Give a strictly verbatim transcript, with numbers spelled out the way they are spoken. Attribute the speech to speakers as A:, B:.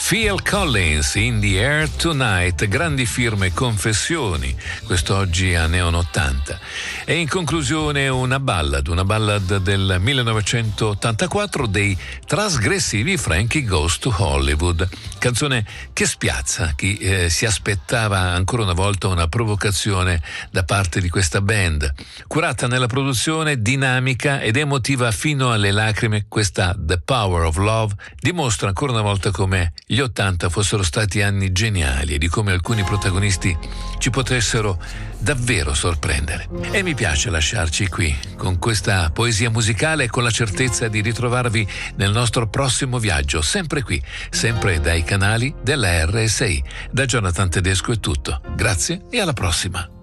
A: Phil Collins, In the Air Tonight, grandi firme, confessioni, quest'oggi a Neon ottanta. E in conclusione una ballad, una ballad del millenovecentottantaquattro dei trasgressivi Frankie Goes to Hollywood, canzone che spiazza chi eh, si aspettava ancora una volta una provocazione da parte di questa band. Curata nella produzione, dinamica ed emotiva fino alle lacrime, questa The Power of Love dimostra ancora una volta come gli ottanta fossero stati anni geniali e di come alcuni protagonisti ci potessero davvero sorprendere. E mi piace lasciarci qui con questa poesia musicale, con la certezza di ritrovarvi nel nostro prossimo viaggio, sempre qui, sempre dai canali della R S I. Da Jonathan Tedesco è tutto. Grazie e alla prossima.